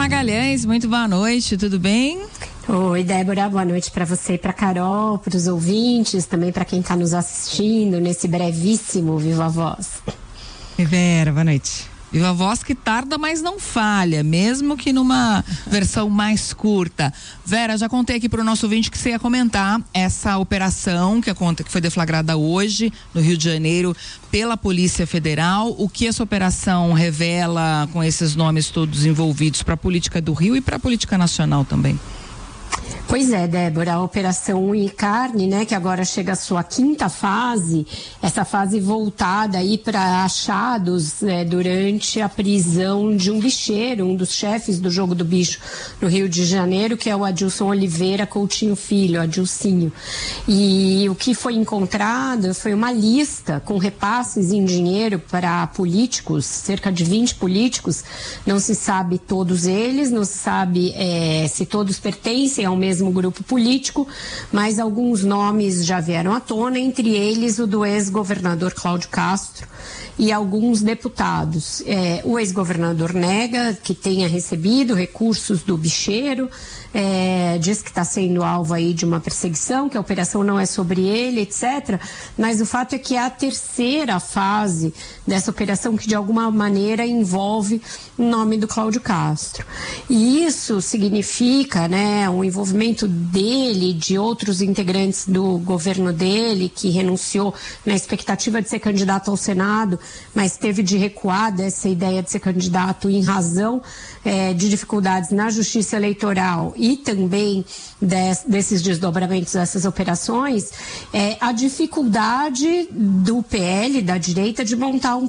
Magalhães, muito boa noite, tudo bem? Oi, Débora, boa noite para você e para Carol, para os ouvintes, também para quem está nos assistindo nesse brevíssimo Viva a Voz. Vera, boa noite. Viva a Voz que tarda, mas não falha, mesmo que numa versão mais curta. Vera, já contei aqui para o nosso ouvinte que você ia comentar essa operação que foi deflagrada hoje no Rio de Janeiro pela Polícia Federal. O que essa operação revela com esses nomes todos envolvidos para a política do Rio e para a política nacional também? Pois é, Débora, a Operação Unha e Carne, né, que agora chega à sua 5ª fase, essa fase voltada aí para achados durante a prisão de um bicheiro, um dos chefes do Jogo do Bicho no Rio de Janeiro, que é o Adilson Oliveira Coutinho Filho, Adilcinho. E o que foi encontrado foi uma lista com repasses em dinheiro para políticos, cerca de 20 políticos, não se sabe todos eles, não se sabe se todos pertencem ao mesmo grupo político, mas alguns nomes já vieram à tona, entre eles o do ex-governador Cláudio Castro e alguns deputados. O ex-governador nega que tenha recebido recursos do bicheiro, diz que está sendo alvo aí de uma perseguição, que a operação não é sobre ele, etc. Mas o fato é que é a 3ª fase dessa operação que de alguma maneira envolve o nome do Cláudio Castro. E isso significa, né, um envolvimento dele, de outros integrantes do governo dele, que renunciou na expectativa de ser candidato ao Senado, mas teve de recuar dessa ideia de ser candidato em razão de dificuldades na justiça eleitoral e também desses desdobramentos dessas operações, a dificuldade do PL, da direita, de montar um